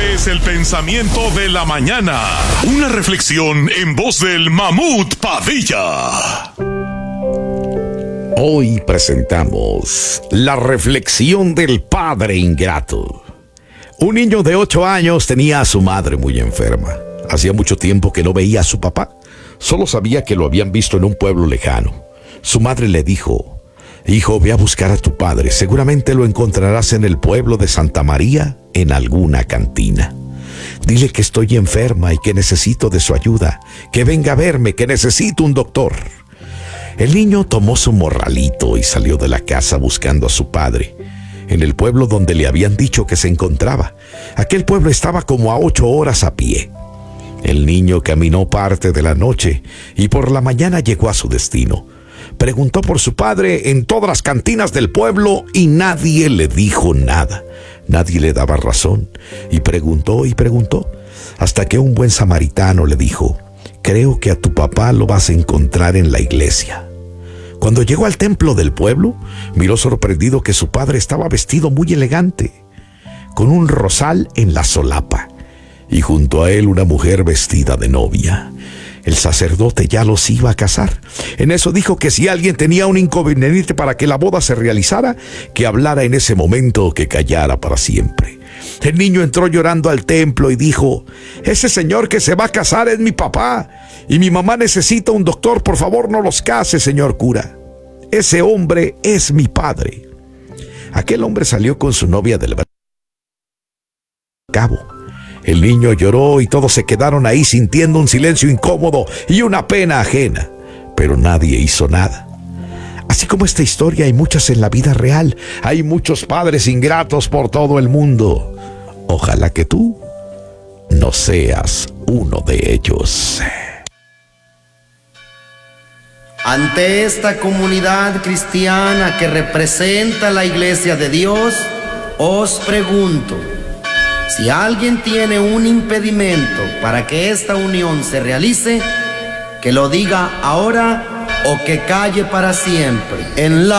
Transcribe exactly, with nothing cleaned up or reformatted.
Este es el pensamiento de la mañana. Una reflexión en voz del Mamut Padilla. Hoy presentamos la reflexión del padre ingrato. Un niño de ocho años tenía a su madre muy enferma. Hacía mucho tiempo que no veía a su papá. Solo sabía que lo habían visto en un pueblo lejano. Su madre le dijo: hijo, ve a buscar a tu padre. Seguramente lo encontrarás en el pueblo de Santa María, en alguna cantina. Dile que estoy enferma y que necesito de su ayuda. Que venga a verme, que necesito un doctor. El niño tomó su morralito y salió de la casa buscando a su padre, en el pueblo donde le habían dicho que se encontraba. Aquel pueblo estaba como a ocho horas a pie. El niño caminó parte de la noche y por la mañana llegó a su destino. Preguntó por su padre en todas las cantinas del pueblo y nadie le dijo nada. Nadie le daba razón y preguntó y preguntó, hasta que un buen samaritano le dijo: creo que a tu papá lo vas a encontrar en la iglesia. Cuando llegó al templo del pueblo, miró sorprendido que su padre estaba vestido muy elegante, con un rosal en la solapa, y junto a él una mujer vestida de novia. El sacerdote ya los iba a casar. En eso dijo que si alguien tenía un inconveniente para que la boda se realizara, que hablara en ese momento o que callara para siempre. El niño entró llorando al templo y dijo: ese señor que se va a casar es mi papá, y mi mamá necesita un doctor. Por favor, no los case, señor cura. Ese hombre es mi padre. Aquel hombre salió con su novia del cabo. El niño lloró y todos se quedaron ahí sintiendo un silencio incómodo y una pena ajena, pero nadie hizo nada. Así como esta historia hay muchas en la vida real. Hay muchos padres ingratos por todo el mundo. Ojalá que tú no seas uno de ellos. Ante esta comunidad cristiana que representa la Iglesia de Dios, os pregunto: si alguien tiene un impedimento para que esta unión se realice, que lo diga ahora o que calle para siempre. En la